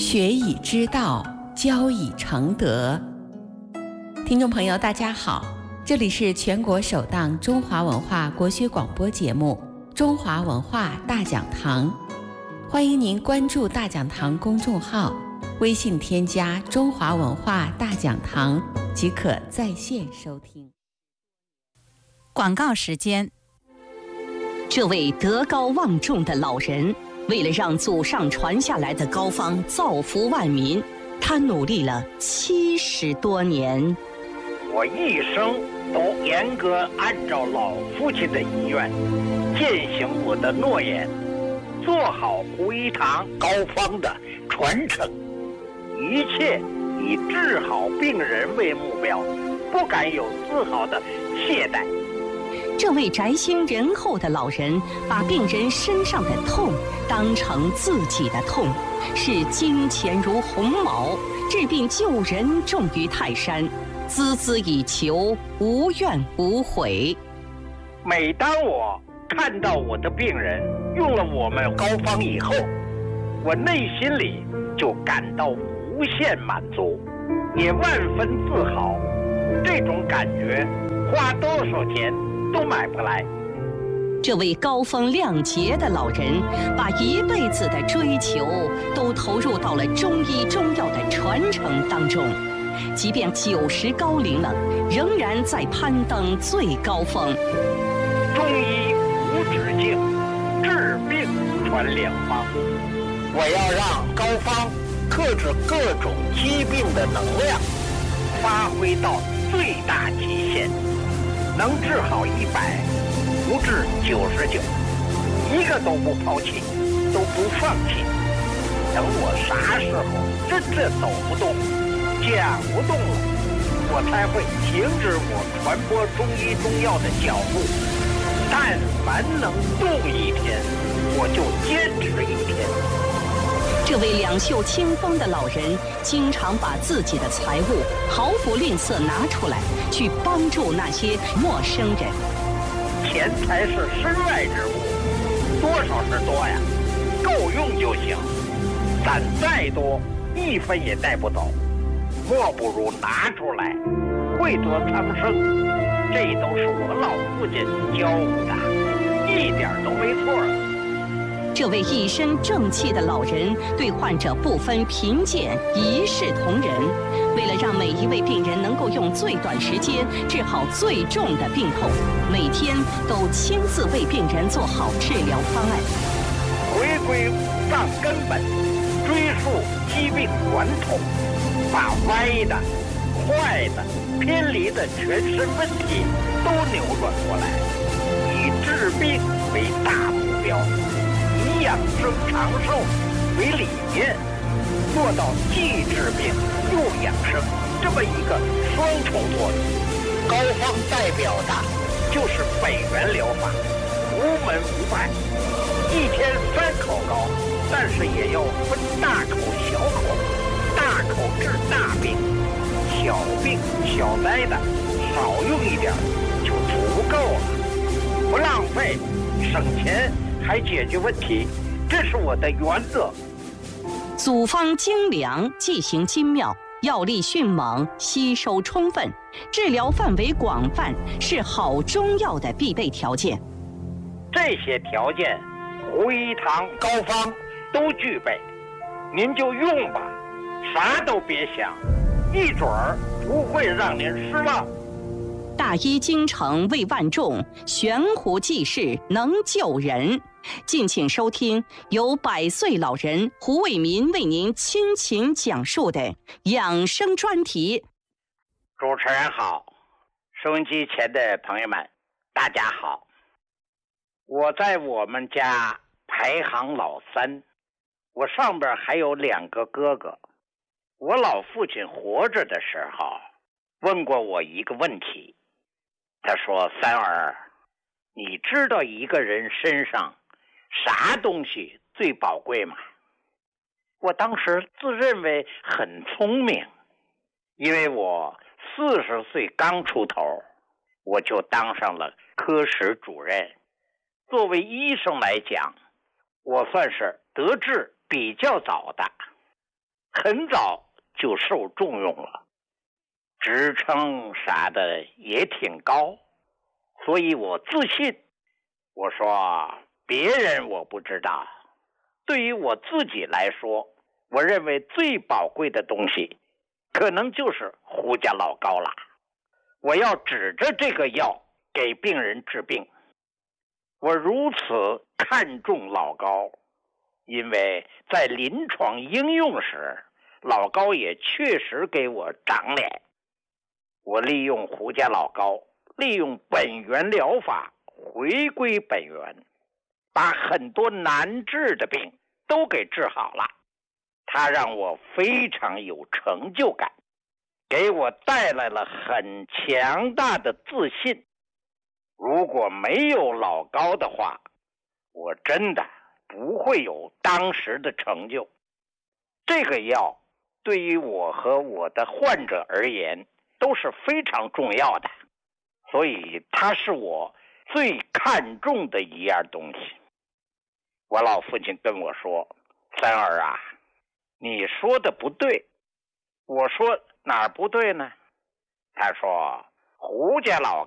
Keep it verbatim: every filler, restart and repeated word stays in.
学以知道，教以成德。听众朋友大家好，这里是全国首档中华文化国学广播节目《中华文化大讲堂》，欢迎您关注大讲堂公众号，微信添加中华文化大讲堂即可在线收听。 广告时间。 这位德高望重的老人，为了让祖上传下来的膏方造福万民，他努力了七十多年。 我一生都严格按照老父亲的遗愿，践行我的诺言，做好胡一堂膏方的传承，一切以治好病人为目标，不敢有丝毫的懈怠。 这位宅心仁厚的老人，把病人身上的痛当成自己的痛，视金钱如鸿毛，治病救人重于泰山，孜孜以求，无怨无悔。 每当我看到我的病人用了我们膏方以后，我内心里就感到无限满足，也万分自豪。这种感觉花多少钱都买不来。 这位高风亮节的老人，把一辈子的追求都投入到了中医中药的传承当中，即便九十高龄了，仍然在攀登最高峰。 中医无止境，治病传良方。我要让膏方克制各种疾病的能量发挥到最大极限，能治好一百，不治九十九，一个都不抛弃，都不放弃。等我啥时候真正走不动，讲不动了，我才会停止我传播中医中药的脚步。但凡能动一天，我就坚持一天。 这位两袖清风的老人，经常把自己的财物毫不吝啬拿出来，去帮助那些陌生人。 钱财是身外之物，多少是多呀，够用就行。攒再多，一分也带不走，莫不如拿出来，惠泽苍生。这都是我老父亲教我的，一点都没错。 这位一身正气的老人，对患者不分贫贱，一视同仁。为了让每一位病人能够用最短时间治好最重的病痛，每天都亲自为病人做好治疗方案。 回归五脏根本，追溯疾病源头，把歪的、坏的、偏离的全身问题都扭转过来，以治病为大目标，以养生长寿为理念，做到既治病又养生这么一个双重作用。膏方代表的就是北元疗法，无门无派，一天三口膏，但是也要分大口小口，大口治大病，小病小灾的少用一点就足够了，不浪费，省钱还解决问题，这是我的原则。 组方精良，剂型精妙，药力迅猛，吸收充分，治疗范围广泛，是好中药的必备条件。 这些条件，胡一堂膏方都具备，您就用吧，啥都别想，一准儿不会让您失望。 大医精诚为万众，悬壶济世能救人。敬请收听由百岁老人胡伟民为您倾情讲述的养生专题。 主持人好，收音机前的朋友们大家好。我在我们家排行老三，我上边还有两个哥哥。我老父亲活着的时候问过我一个问题，他说：三儿，你知道一个人身上啥东西最宝贵吗？我当时自认为很聪明，因为我四十岁刚出头，我就当上了科室主任。作为医生来讲，我算是得志比较早的。 很早就受重用了，职称啥的也挺高，所以我自信。我说别人我不知道，对于我自己来说，我认为最宝贵的东西可能就是胡家老膏了。我要指着这个药给病人治病。我如此看重老膏，因为在临床应用时，老膏也确实给我长脸。我利用胡家老膏，利用本源疗法，回归本源，把很多难治的病都给治好了。它让我非常有成就感，给我带来了很强大的自信。如果没有老膏的话，我真的不会有当时的成就。这个药对于我和我的患者而言都是非常重要的，所以它是我最看重的一样东西。我老父亲跟我说，三儿啊，你说的不对。我说哪儿不对呢？他说胡家老